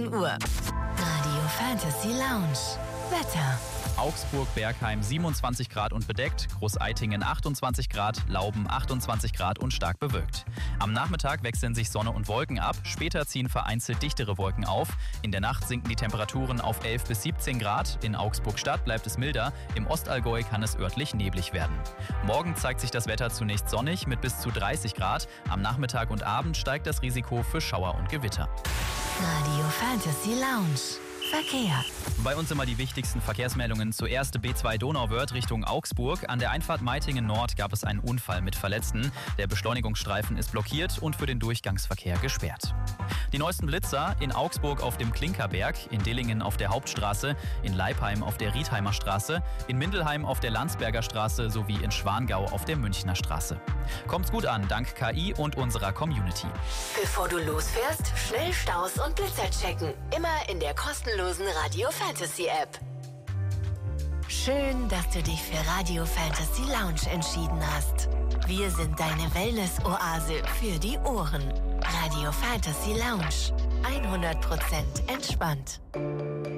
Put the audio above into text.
18 Uhr. Radio Fantasy Lounge. Wetter. Augsburg-Bergheim 27 Grad und bedeckt, Großeitingen 28 Grad, Lauben 28 Grad und stark bewölkt. Am Nachmittag wechseln sich Sonne und Wolken ab, später ziehen vereinzelt dichtere Wolken auf. In der Nacht sinken die Temperaturen auf 11 bis 17 Grad, in Augsburg-Stadt bleibt es milder, im Ostallgäu kann es örtlich neblig werden. Morgen zeigt sich das Wetter zunächst sonnig mit bis zu 30 Grad, am Nachmittag und Abend steigt das Risiko für Schauer und Gewitter. Radio Fantasy Lounge. Verkehr. Bei uns immer die wichtigsten Verkehrsmeldungen. Zuerst B2 Donauwörth Richtung Augsburg. An der Einfahrt Meitingen Nord gab es einen Unfall mit Verletzten. Der Beschleunigungsstreifen ist blockiert und für den Durchgangsverkehr gesperrt. Die neuesten Blitzer: in Augsburg auf dem Klinkerberg, in Dillingen auf der Hauptstraße, in Leipheim auf der Riedheimer Straße, in Mindelheim auf der Landsberger Straße sowie in Schwangau auf der Münchner Straße. Kommt's gut an, dank KI und unserer Community. Bevor du losfährst, schnell Staus und Blitzer checken. Immer in der kostenlosen Radio Fantasy App. Schön, dass du dich für Radio Fantasy Lounge entschieden hast. Wir sind deine Wellness-Oase für die Ohren. Radio Fantasy Lounge. 100% entspannt.